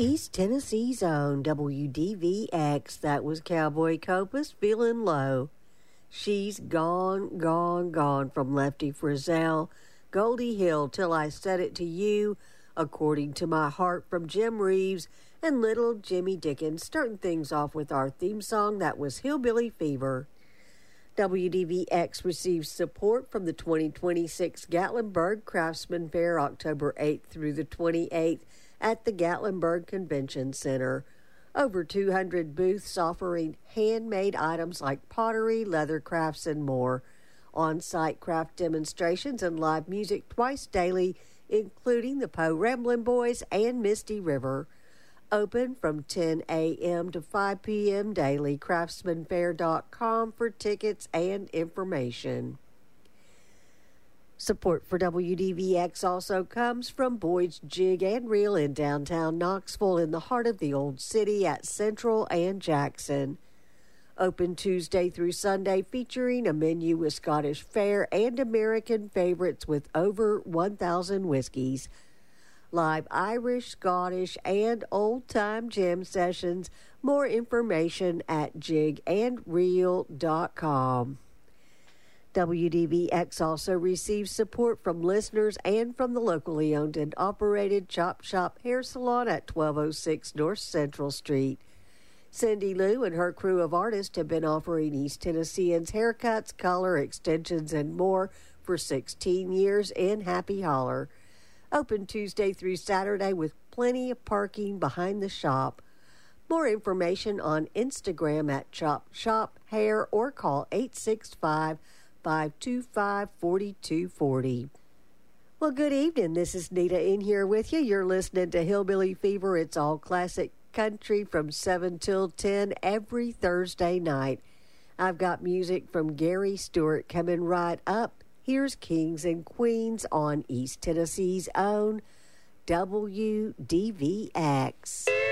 East Tennessee's own WDVX. That was Cowboy Copas, Feeling Low. She's gone, gone, gone from Lefty Frizzell. Goldie Hill, Till I Said It to You, According to My Heart from Jim Reeves, and Little Jimmy Dickens, starting things off with our theme song. That was Hillbilly Fever. WDVX receives support from the 2026 Gatlinburg Craftsman Fair, October 8th through the 28th at the Gatlinburg Convention Center. Over 200 booths offering handmade items like pottery, leather crafts, and more. On-site craft demonstrations and live music twice daily, including the Poe Ramblin' Boys and Misty River. Open from 10 a.m. to 5 p.m. daily. CraftsmanFair.com for tickets and information. Support for WDVX also comes from Boyd's Jig and Reel in downtown Knoxville, in the heart of the old city at Central and Jackson. Open Tuesday through Sunday, featuring a menu with Scottish fare and American favorites with over 1,000 whiskeys. Live Irish, Scottish, and old-time jam sessions. More information at jigandreel.com. WDVX also receives support from listeners and from the locally owned and operated Chop Shop Hair Salon at 1206 North Central Street. Cindy Lou and her crew of artists have been offering East Tennesseans haircuts, color, extensions, and more for 16 years in Happy Holler. Open Tuesday through Saturday with plenty of parking behind the shop. More information on Instagram at Chop Shop Hair or call 865-525-4240. Well, good evening. This is Nita in here with you. You're listening to Hillbilly Fever. It's all classic country from 7 till 10 every Thursday night. I've got music from Gary Stewart coming right up. Here's Kings and Queens on East Tennessee's own WDVX.